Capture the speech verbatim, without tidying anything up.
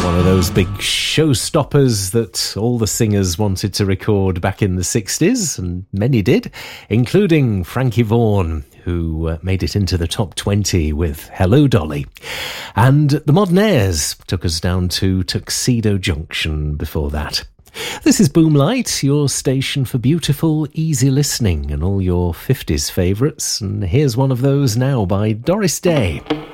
One of those big showstoppers that all the singers wanted to record back in the sixties, and many did, including Frankie Vaughan, who uh, made it into the top twenty with Hello Dolly. And the Modernaires took us down to Tuxedo Junction before that. This is Boomlight, your station for beautiful, easy listening and all your fifties favourites. And here's one of those now by Doris Day.